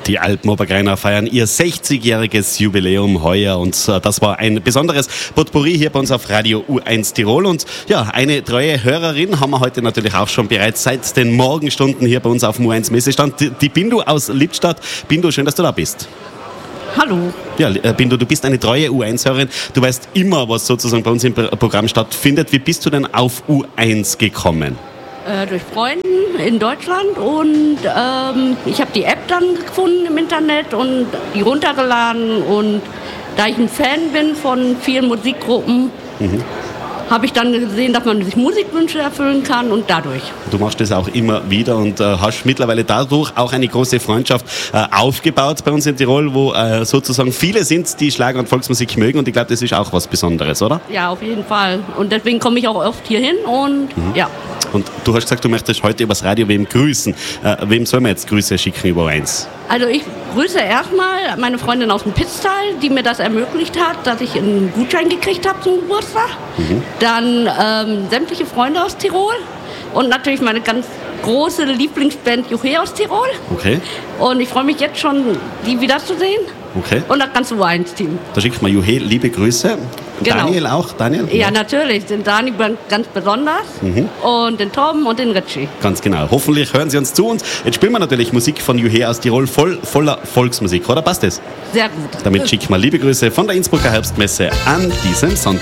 Die Alpen-Obergreiner feiern ihr 60-jähriges Jubiläum heuer und das war ein besonderes Potpourri hier bei uns auf Radio U1 Tirol. Und ja, eine treue Hörerin haben wir heute natürlich auch schon bereits seit den Morgenstunden hier bei uns auf dem U1 Messestand. Die Bindu aus Lippstadt. Bindu, schön, dass du da bist. Hallo. Ja, Bindu, du bist eine treue U1-Hörerin. Du weißt immer, was sozusagen bei uns im Programm stattfindet. Wie bist du denn auf U1 gekommen? Durch Freunde in Deutschland und ich habe die App dann gefunden im Internet und die runtergeladen und da ich ein Fan bin von vielen Musikgruppen, habe ich dann gesehen, dass man sich Musikwünsche erfüllen kann und dadurch. Du machst das auch immer wieder und hast mittlerweile dadurch auch eine große Freundschaft aufgebaut bei uns in Tirol, wo sozusagen viele sind, die Schlager und Volksmusik mögen und ich glaube, das ist auch was Besonderes, oder? Ja, auf jeden Fall und deswegen komme ich auch oft hier hin und ja. Und du hast gesagt, du möchtest heute übers Radio wem grüßen. Wem soll man jetzt Grüße schicken über U1? Also ich grüße erstmal meine Freundin aus dem Pitztal, die mir das ermöglicht hat, dass ich einen Gutschein gekriegt habe zum Geburtstag. Dann sämtliche Freunde aus Tirol und natürlich meine ganz große Lieblingsband Juhe aus Tirol. Okay. Und ich freue mich jetzt schon, die wiederzusehen. Okay. Und das ganze U1-Team. Da schickt man Juhe liebe Grüße. Genau. Daniel auch? Daniel? Ja, natürlich. Den Daniel ganz besonders. Und den Torben und den Ritchie. Ganz genau. Hoffentlich hören Sie uns zu. Und jetzt spielen wir natürlich Musik von Juhe aus Tirol, voller Volksmusik. Oder passt das? Sehr gut. Damit schicken wir liebe Grüße von der Innsbrucker Herbstmesse an diesem Sonntag.